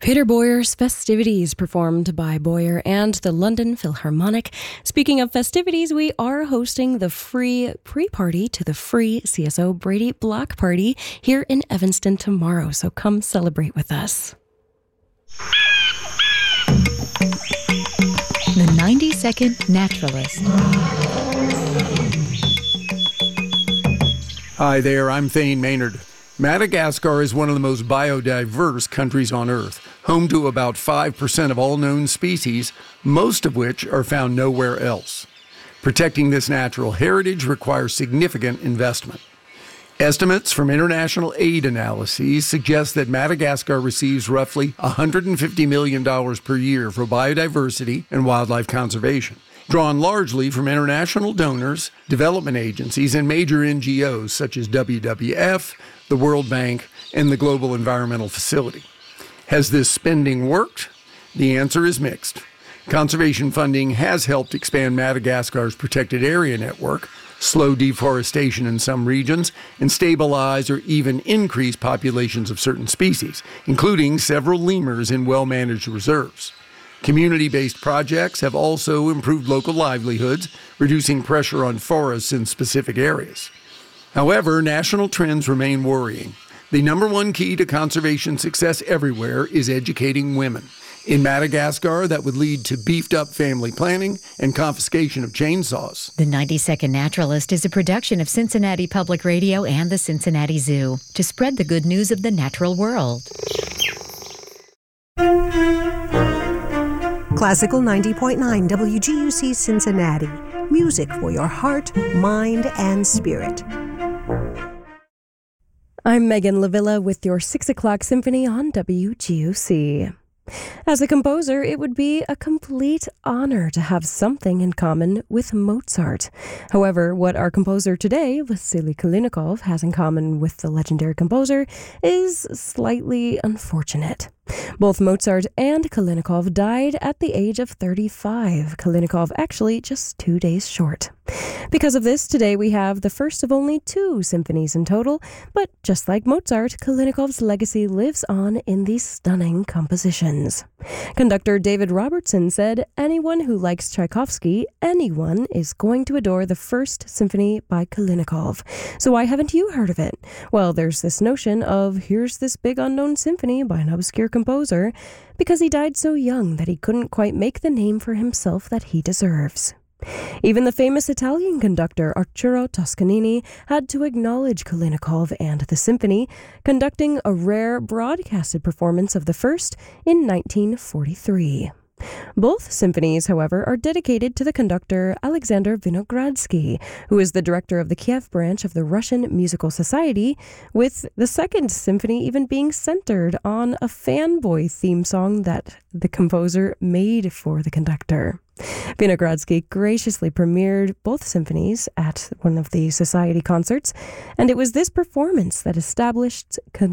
Peter Boyer's Festivities, performed by Boyer and the London Philharmonic. Speaking of festivities, we are hosting the free pre-party to the free CSO Brady Block Party here in Evanston tomorrow, so come celebrate with us. The 90-Second Naturalist. Hi there, I'm Thane Maynard. Madagascar is one of the most biodiverse countries on Earth, home to about 5% of all known species, most of which are found nowhere else. Protecting this natural heritage requires significant investment. Estimates from international aid analyses suggest that Madagascar receives roughly $150 million per year for biodiversity and wildlife conservation, drawn largely from international donors, development agencies, and major NGOs such as WWF, the World Bank, and the Global Environmental Facility. Has this spending worked? The answer is mixed. Conservation funding has helped expand Madagascar's protected area network, slow deforestation in some regions, and stabilize or even increase populations of certain species, including several lemurs in well-managed reserves. Community-based projects have also improved local livelihoods, reducing pressure on forests in specific areas. However, national trends remain worrying. The number one key to conservation success everywhere is educating women. In Madagascar, that would lead to beefed-up family planning and confiscation of chainsaws. The 90-Second Naturalist is a production of Cincinnati Public Radio and the Cincinnati Zoo to spread the good news of the natural world. Classical 90.9 WGUC Cincinnati. Music for your heart, mind, and spirit. I'm Megan Lavilla with your 6 o'clock symphony on WGUC. As a composer, it would be a complete honor to have something in common with Mozart. However, what our composer today, Vasily Kalinikov, has in common with the legendary composer is slightly unfortunate. Both Mozart and Kalinikov died at the age of 35. Kalinikov actually just 2 days short. Because of this, today we have the first of only 2 symphonies in total, but just like Mozart, Kalinikov's legacy lives on in these stunning compositions. Conductor David Robertson said, "Anyone who likes Tchaikovsky, anyone is going to adore the First Symphony by Kalinikov. So why haven't you heard of it?" Well, there's this notion of here's this big unknown symphony by an obscure composer, because he died so young that he couldn't quite make the name for himself that he deserves. Even the famous Italian conductor Arturo Toscanini had to acknowledge Kalinikov and the symphony, conducting a rare broadcasted performance of the first in 1943. Both symphonies, however, are dedicated to the conductor Alexander Vinogradsky, who is the director of the Kiev branch of the Russian Musical Society, with the second symphony even being centered on a fanboy theme song that the composer made for the conductor. Vinogradsky graciously premiered both symphonies at one of the Society concerts, and it was this performance that established